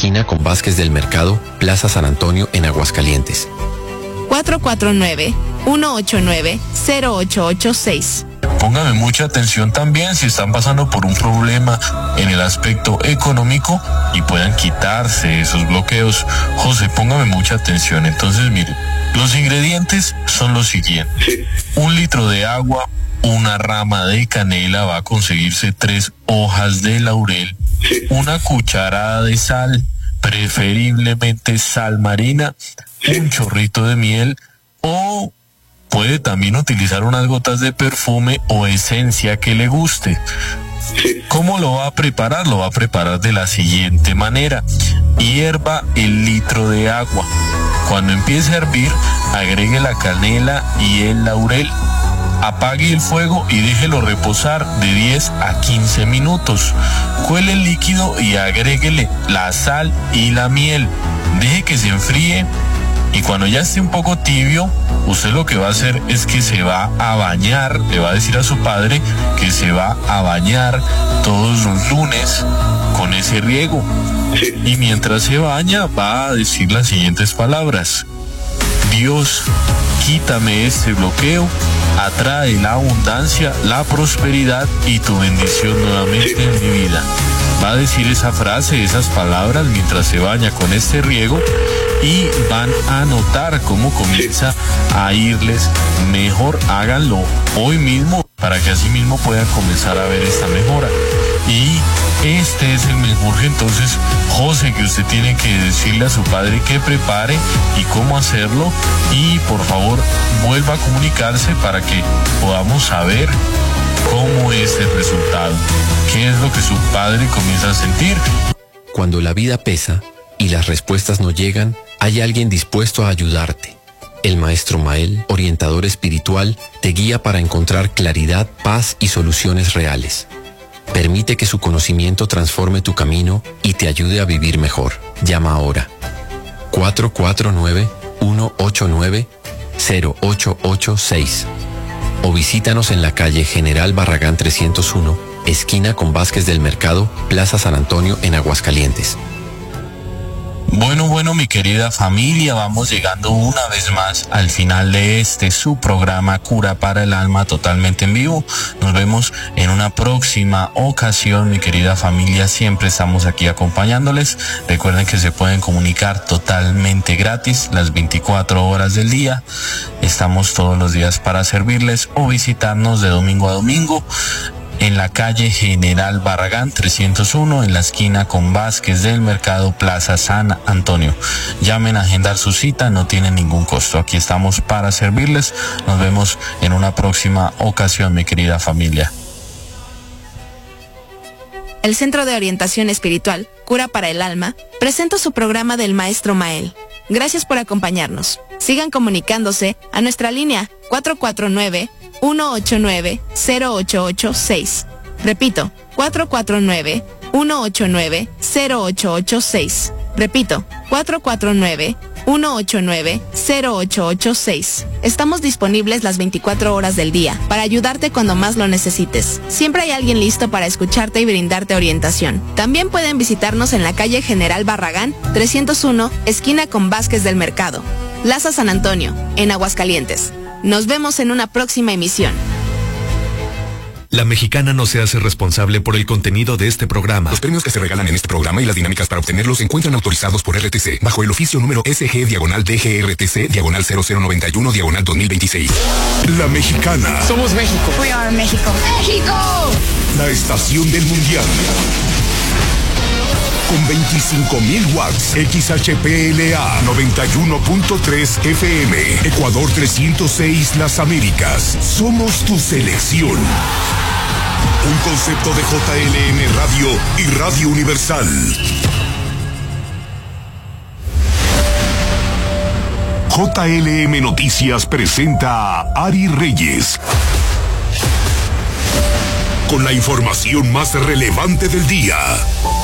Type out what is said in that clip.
esquina con Vázquez del Mercado, Plaza San Antonio en Aguascalientes. 449-189-0886. Póngame mucha atención también si están pasando por un problema en el aspecto económico y puedan quitarse esos bloqueos. José, póngame mucha atención. Entonces, mire, los ingredientes son los siguientes. 1 litro de agua, una rama de canela, va a conseguirse 3 hojas de laurel, 1 cucharada de sal, preferiblemente sal marina, un chorrito de miel, o puede también utilizar unas gotas de perfume o esencia que le guste. ¿Cómo lo va a preparar? Lo va a preparar de la siguiente manera. Hierva el litro de agua. Cuando empiece a hervir, agregue la canela y el laurel. Apague el fuego y déjelo reposar de 10 a 15 minutos. Cuele el líquido y agréguele la sal y la miel. Deje que se enfríe. Y cuando ya esté un poco tibio, usted lo que va a hacer es que se va a bañar, le va a decir a su padre que se va a bañar todos los lunes con ese riego. Y mientras se baña va a decir las siguientes palabras: Dios, quítame este bloqueo, atrae la abundancia, la prosperidad y tu bendición nuevamente en mi vida. Va a decir esa frase, esas palabras mientras se baña con este riego, y van a notar cómo comienza a irles mejor. Háganlo hoy mismo para que así mismo puedan comenzar a ver esta mejora. Y este es el mensaje entonces, José, que usted tiene que decirle a su padre que prepare y cómo hacerlo, y por favor vuelva a comunicarse para que podamos saber cómo es el resultado, qué es lo que su padre comienza a sentir. Cuando la vida pesa y las respuestas no llegan, hay alguien dispuesto a ayudarte. El Maestro Mael, orientador espiritual, te guía para encontrar claridad, paz y soluciones reales. Permite que su conocimiento transforme tu camino y te ayude a vivir mejor. Llama ahora. 449-189-0886. O visítanos en la calle General Barragán 301, esquina con Vázquez del Mercado, Plaza San Antonio en Aguascalientes. Bueno, mi querida familia, vamos llegando una vez más al final de su programa Cura para el Alma, totalmente en vivo. Nos vemos en una próxima ocasión, mi querida familia. Siempre estamos aquí acompañándoles. Recuerden que se pueden comunicar totalmente gratis las 24 horas del día. Estamos todos los días para servirles, o visitarnos de domingo a domingo en la calle General Barragán 301, en la esquina con Vázquez del Mercado, Plaza San Antonio. Llamen a agendar su cita, no tiene ningún costo. Aquí estamos para servirles. Nos vemos en una próxima ocasión, mi querida familia. El Centro de Orientación Espiritual, Cura para el Alma, presenta su programa del Maestro Mael. Gracias por acompañarnos. Sigan comunicándose a nuestra línea 449-189-0886. Repito, 449-189-0886. Repito, 449-189-0886. Estamos disponibles las 24 horas del día para ayudarte cuando más lo necesites. Siempre hay alguien listo para escucharte y brindarte orientación. También pueden visitarnos en la calle General Barragán 301, esquina con Vázquez del Mercado, Plaza San Antonio, en Aguascalientes. Nos vemos en una próxima emisión. La Mexicana no se hace responsable por el contenido de este programa. Los premios que se regalan en este programa y las dinámicas para obtenerlos se encuentran autorizados por RTC bajo el oficio número SG/DGRTC/0121/2026. La Mexicana. Somos México. We are México. ¡México! La estación del mundial. Con 25.000 watts, XHPLA 91.3 FM, Ecuador 306 Las Américas. Somos tu selección. Un concepto de JLM Radio y Radio Universal. JLM Noticias presenta a Ari Reyes con la información más relevante del día.